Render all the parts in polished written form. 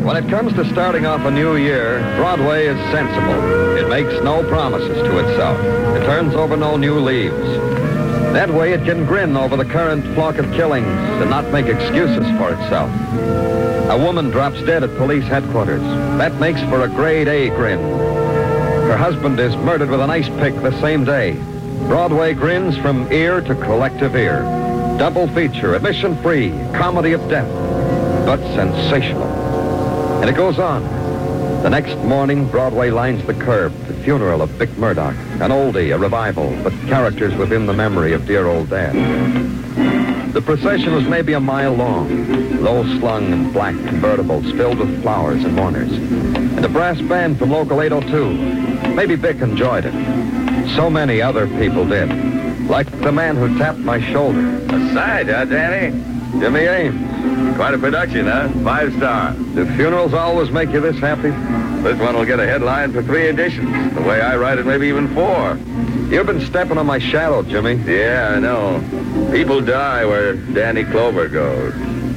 When it comes to starting off a new year, Broadway is sensible. It makes no promises to itself. It turns over no new leaves. That way it can grin over the current flock of killings and not make excuses for itself. A woman drops dead at police headquarters. That makes for a grade A grin. Her husband is murdered with an ice pick the same day. Broadway grins from ear to collective ear. Double feature, admission-free, comedy of death, but sensational. And it goes on. The next morning, Broadway lines the curb, the funeral of Vic Murdoch, an oldie, a revival, but characters within the memory of dear old Dad. The procession was maybe a mile long, low-slung and black convertibles filled with flowers and mourners, and a brass band from Local 802. Maybe Vic enjoyed it. So many other people did, like the man who tapped my shoulder. A sight, huh, Danny? Jimmy Ames. Quite a production, huh? 5-star. Do funerals always make you this happy? This one will get a headline for 3 editions. The way I write it, maybe even 4. You've been stepping on my shadow, Jimmy. Yeah, I know. People die where Danny Clover goes.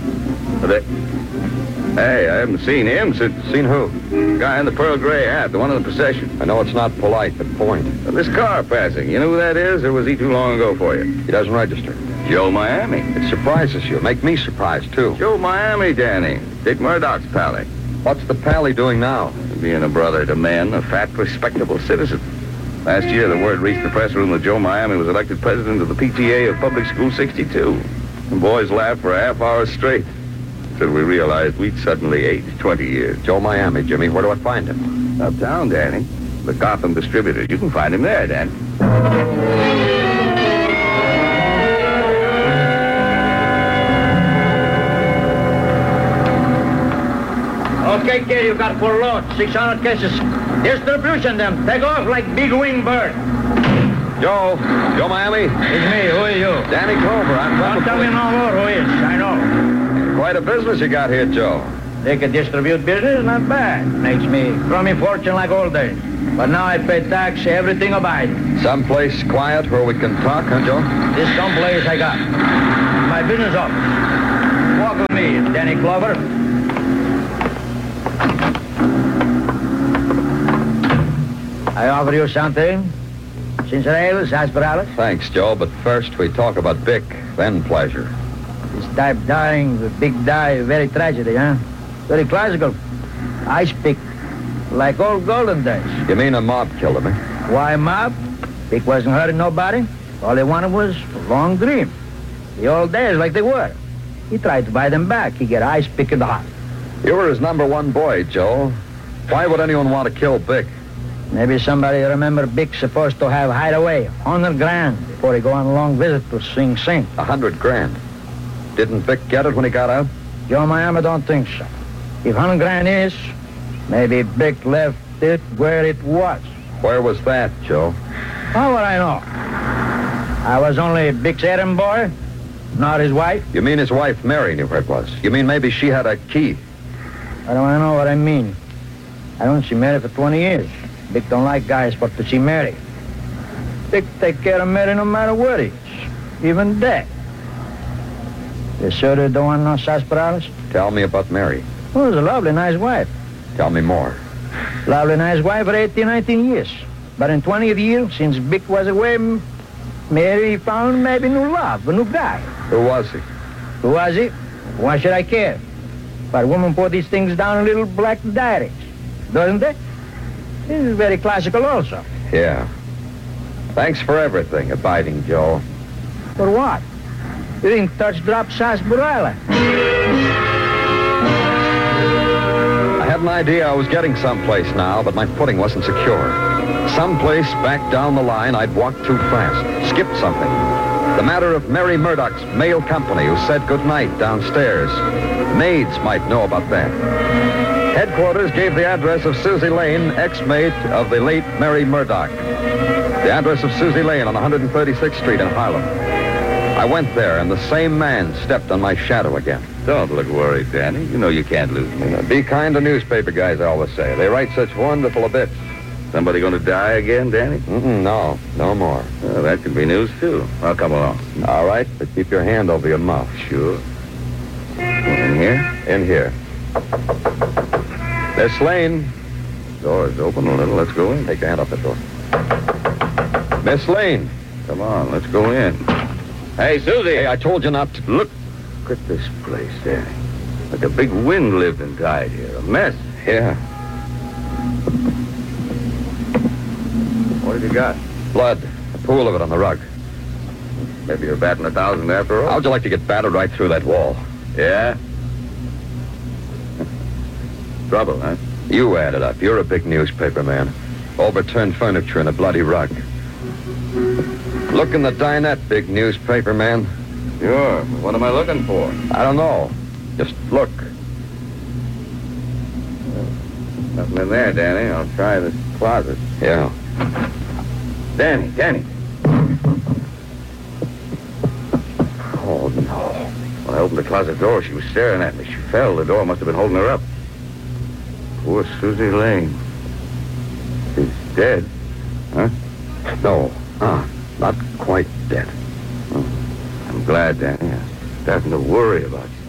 Hey, I haven't seen him since... Seen who? The guy in the pearl gray hat, the one in the procession. I know it's not polite, but point. This car passing, you know who that is, or was he too long ago for you? He doesn't register. Joe Miami. It surprises you. Make me surprised, too. Joe Miami, Danny. Dick Murdoch's pally. What's the pally doing now? Being a brother to men, a fat, respectable citizen. Last year, the word reached the press room that Joe Miami was elected president of the PTA of Public School 62. And boys laughed for a half hour straight until we realized we'd suddenly aged 20 years. Joe Miami, Jimmy. Where do I find him? Uptown, Danny. The Gotham distributor. You can find him there, Danny. Okay, kid, you got 4 loads, 600 cases. Distribution them. Take off like big wing bird. Joe Miami. It's me. Who are you? Danny Clover. I'm from Don't tell me no more who is. I know. Quite a business you got here, Joe. They can distribute business, not bad. Makes me crummy fortune like old days. But now I pay tax, everything abide. Someplace quiet where we can talk, huh, Joe? This someplace I got. My business office. Walk with me, Danny Clover. I offer you something. Ginger ale, sarsaparilla. Thanks, Joe, but first we talk about Vic, then pleasure. This type dying, the big die, very tragedy, huh? Very classical. Ice pick, like old golden days. You mean a mob killed him, eh? Why mob? Vic wasn't hurting nobody. All he wanted was a long dream. The old days like they were. He tried to buy them back. He get ice pick in the heart. You were his #1 boy, Joe. Why would anyone want to kill Vic? Maybe somebody remember Vic supposed to have hideaway, 100 grand, before he go on a long visit to Sing Sing. 100 grand. Didn't Vic get it when he got out? Joe Miami don't think so. If 100 grand is, maybe Vic left it where it was. Where was that, Joe? How would I know? I was only Vic's errand boy, not his wife. You mean his wife, Mary, knew where it was? You mean maybe she had a key? I don't know what I mean. I don't see Mary for 20 years. Vic don't like guys but to see Mary. Vic take care of Mary no matter what he is, even dead. You sure they don't want no sarsaparillas? Tell me about Mary. Oh, it's a lovely, nice wife. Tell me more. Lovely, nice wife for 18, 19 years. But in 20th year, since Vic was away, Mary found maybe new love, a new guy. Who was he? Who was he? Why should I care? But women put these things down in little black diaries, doesn't they? This is very classical also. Yeah. Thanks for everything, Abiding Joe. For what? You didn't touch drop sarsaparilla. I had an idea I was getting someplace now, but my footing wasn't secure. Someplace back down the line, I'd walked too fast, skipped something. The matter of Mary Murdoch's mail company who said goodnight downstairs. Maids might know about that. Headquarters gave the address of Susie Lane, ex-maid of the late Mary Murdoch. The address of Susie Lane on 136th Street in Harlem. I went there, and the same man stepped on my shadow again. Don't look worried, Danny. You know you can't lose me. Be kind to newspaper guys, I always say. They write such wonderful bits. Somebody going to die again, Danny? No more. Well, that could be news, too. I'll come along. All right, but keep your hand over your mouth. Sure. In here? In here. Miss Lane. Door is open a little. Let's go in. Take your hand off the door. Miss Lane. Come on, let's go in. Hey, Susie. Hey, I told you not to. Look at this place, Danny. Like a big wind lived and died here. A mess. Yeah. What have you got? Blood. A pool of it on the rug. Maybe you're batting 1,000 after all? How'd you like to get battered right through that wall? Yeah? Trouble, huh? You add it up. You're a big newspaper man. Overturned furniture and a bloody rug. Look in the dinette, big newspaper man. Sure. What am I looking for? I don't know. Just look. Nothing in there, Danny. I'll try this closet. Yeah. Danny. Oh, no. When I opened the closet door, she was staring at me. She fell. The door must have been holding her up. Poor Susie Lane. She's dead. Huh? No. Not quite dead. I'm glad, Danny. I'm starting to worry about you.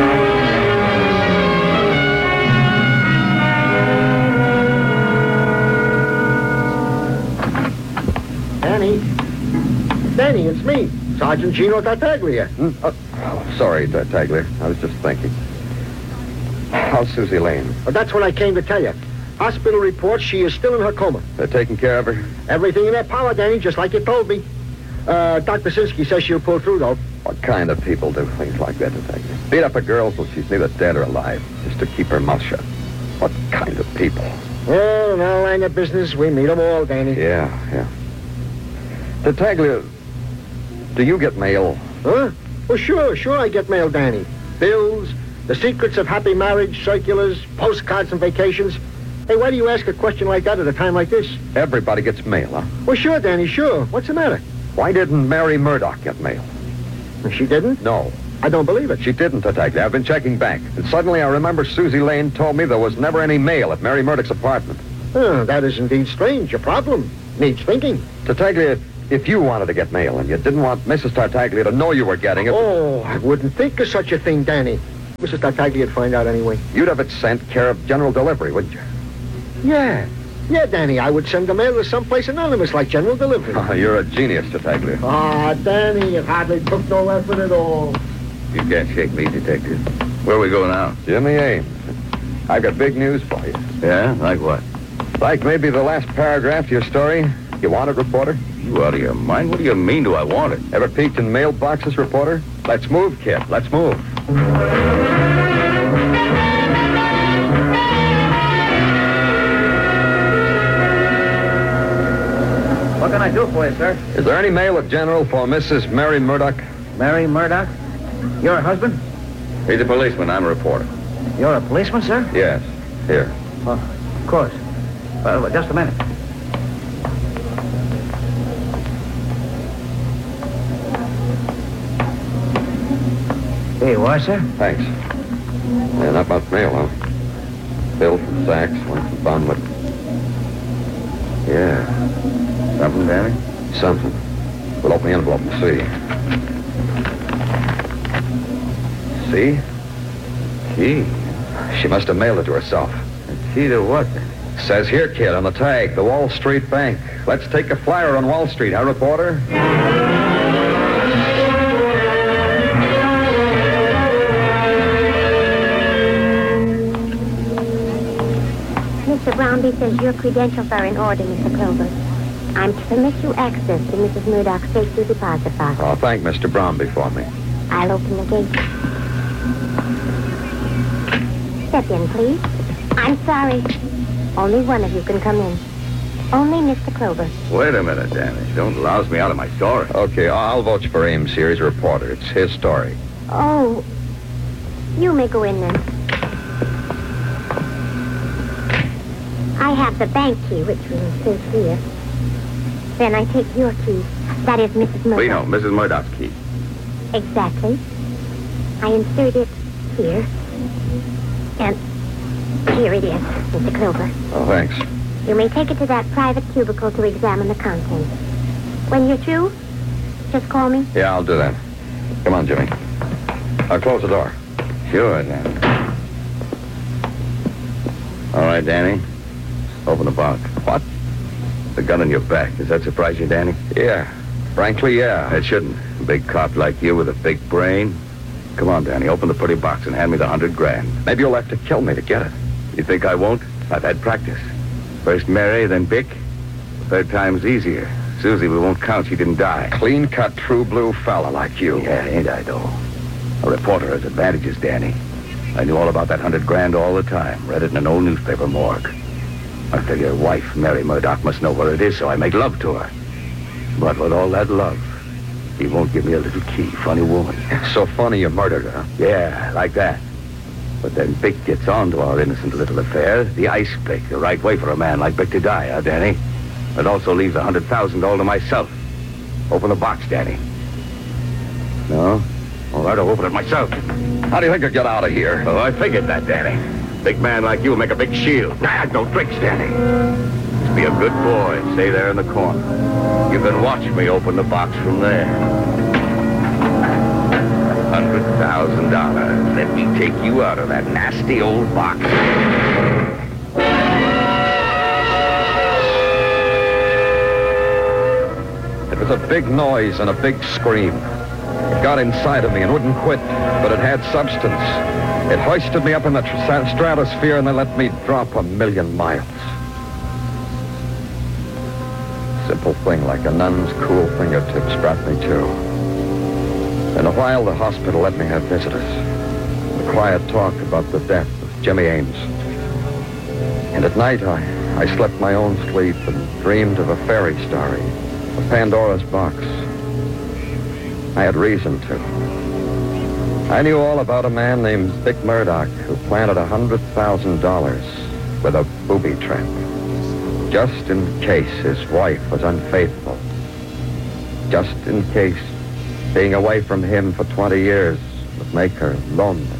Danny, it's me, Sergeant Gino Tartaglia. Sorry, Tartaglia. I was just thinking. How's Susie Lane? Well, that's what I came to tell you. Hospital reports she is still in her coma. They're taking care of her? Everything in their power, Danny, just like you told me. Dr. Sinsky says she'll pull through, though. What kind of people do things like that, Tartaglia? Beat up a girl till she's neither dead or alive, just to keep her mouth shut. What kind of people? Well, in our line of business, we meet them all, Danny. Yeah. Tartaglia, do you get mail? Huh? Well, sure I get mail, Danny. Bills, the secrets of happy marriage, circulars, postcards and vacations. Hey, why do you ask a question like that at a time like this? Everybody gets mail, huh? Well, sure, Danny, sure. What's the matter? Why didn't Mary Murdoch get mail? She didn't? No. I don't believe it. She didn't, Tartaglia. I've been checking back. And suddenly I remember Susie Lane told me there was never any mail at Mary Murdoch's apartment. That is indeed strange. Your problem needs thinking. Tartaglia, if you wanted to get mail and you didn't want Mrs. Tartaglia to know you were getting it... Oh, I wouldn't think of such a thing, Danny. Mrs. Tartaglia would find out anyway. You'd have it sent care of general delivery, wouldn't you? Yeah, Danny, I would send the mail to someplace anonymous like general delivery. Oh, you're a genius, Tartaglia. Danny, it hardly took no effort at all. You can't shake me, Detective. Where we go now? Jimmy Ames. I've got big news for you. Yeah? Like what? Like maybe the last paragraph to your story. You want it, reporter? You out of your mind? What do you mean, do I want it? Ever peeked in mailboxes, reporter? Let's move, kid. Let's move. What can I do for you, sir? Is there any mail at General for Mrs. Mary Murdoch? Mary Murdoch? You're her husband? He's a policeman. I'm a reporter. You're a policeman, sir? Yes. Here. Oh, of course. Just a minute. Here you are, sir. Thanks. Yeah, not much mail, huh? Bill from Saks, one from Bonwood. Yeah. Something, Danny? Something. We'll open the envelope and see. See? Key. She must have mailed it to herself. A key to what, then? Says here, kid, on the tag, the Wall Street Bank. Let's take a flyer on Wall Street, huh, reporter? Mr. Brownby says your credentials are in order, Mr. Clover. I'm to permit you access to Mrs. Murdoch's safety deposit box. Oh, thank Mr. Brownby for me. I'll open the gate. Step in, please. I'm sorry. Only one of you can come in. Only Mr. Clover. Wait a minute, Danny. Don't louse me out of my story. Okay, I'll vote for Ames here. He's a reporter. It's his story. Oh, you may go in then. I have the bank key, which will insert here. Then I take your key. That is Mrs. Murdoch. We know, Mrs. Murdoch's key. Exactly. I insert it here. And here it is, Mr. Clover. Oh, thanks. You may take it to that private cubicle to examine the contents. When you're through, just call me. Yeah, I'll do that. Come on, Jimmy. I'll close the door. Sure, Danny. All right, Danny. Open the box. What? The gun in your back. Does that surprise you, Danny? Yeah. Frankly, yeah. It shouldn't. A big cop like you with a big brain. Come on, Danny. Open the pretty box and hand me the $100,000. Maybe you'll have to kill me to get it. You think I won't? I've had practice. First Mary, then Bick. The third time's easier. Susie, we won't count. She didn't die. Clean-cut, true blue fella like you. Yeah, ain't I, though? A reporter has advantages, Danny. I knew all about that $100,000 all the time. Read it in an old newspaper morgue. I figure your wife, Mary Murdoch, must know where it is, so I make love to her. But with all that love, he won't give me a little key. Funny woman. So funny you murdered her. Yeah, like that. But then Bick gets on to our innocent little affair. The ice pick, the right way for a man like Bick to die, huh, Danny? It also leaves $100,000 all to myself. Open the box, Danny. No? All right, I'll open it myself. How do you think I'll get out of here? Oh, I figured that, Danny. Big man like you will make a big shield. Nah, no tricks, Danny. Just be a good boy and stay there in the corner. You can watch me open the box from there. $100,000. Let me take you out of that nasty old box. It was a big noise and a big scream. It got inside of me and wouldn't quit, but it had substance. It hoisted me up in the stratosphere and then let me drop 1,000,000 miles. Simple thing like a nun's cool fingertips brought me to. In a while, the hospital let me have visitors. A quiet talk about the death of Jimmy Ames. And at night, I slept my own sleep and dreamed of a fairy story, of Pandora's box. I had reason to. I knew all about a man named Bick Murdoch who planted $100,000 with a booby trap, just in case his wife was unfaithful, just in case being away from him for 20 years would make her lonely.